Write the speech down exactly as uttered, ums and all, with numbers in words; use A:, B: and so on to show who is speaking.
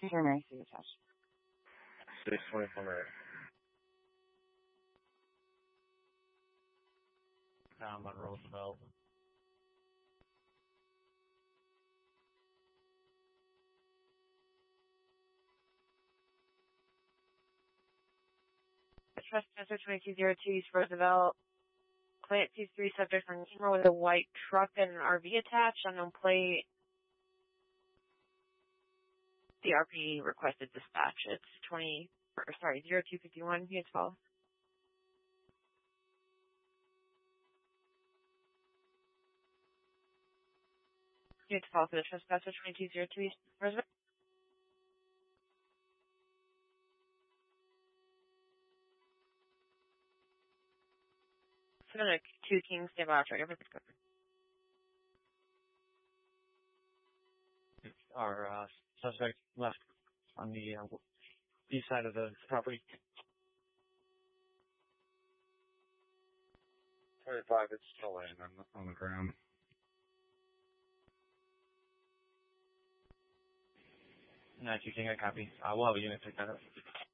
A: Mary C. attached.
B: six twenty-four Mary.
C: Found on Roosevelt.
A: Trespasser twenty-two oh two East Roosevelt. Plate sees three subjects on camera with a white truck and an R V attached. Unknown plate. The R P requested dispatch. It's twenty, or sorry, zero two fifty-one. Unit twelve. Unit twelve for the trespasser twenty-two oh two East Roosevelt. Seven two King, stand by, track everything's good.
C: Our uh, suspect left on the uh, east side of the property.
B: twenty-five, it's still laying on the, on the ground.
C: nine two King, I copy. Uh, we'll have a unit pick that up.